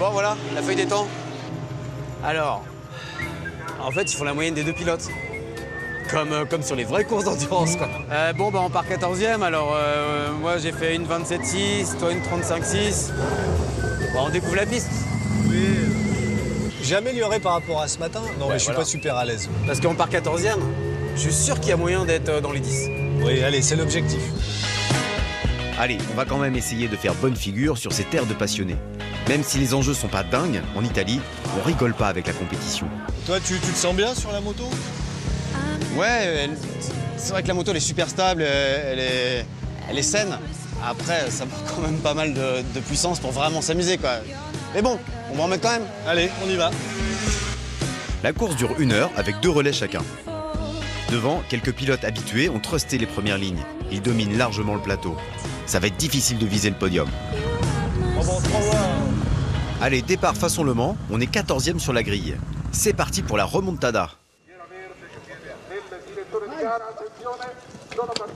Bon, voilà, la feuille des temps. Alors, en fait, ils font la moyenne des 2 pilotes. Comme sur les vraies courses d'endurance, quoi. Bon, bah, on part 14e, alors moi j'ai fait une 27,6, toi une 35,6. Bon, on découvre la piste. Oui. J'ai amélioré par rapport à ce matin. Non, mais je suis pas super à l'aise. Parce qu'on part 14e, je suis sûr qu'il y a moyen d'être dans les 10. Oui, allez, c'est l'objectif. Allez, on va quand même essayer de faire bonne figure sur ces terres de passionnés. Même si les enjeux sont pas dingues, en Italie, on rigole pas avec la compétition. Toi, tu te sens bien sur la moto ? Ouais, c'est vrai que la moto elle est super stable, elle est saine. Après, ça prend quand même pas mal de puissance pour vraiment s'amuser, quoi. Mais bon, on va en mettre quand même. Allez, on y va. La course dure 1 heure avec 2 relais chacun. Devant, quelques pilotes habitués ont trusté les premières lignes. Ils dominent largement le plateau. Ça va être difficile de viser le podium. Allez, départ façon Le Mans, on est 14e sur la grille. C'est parti pour la remontada.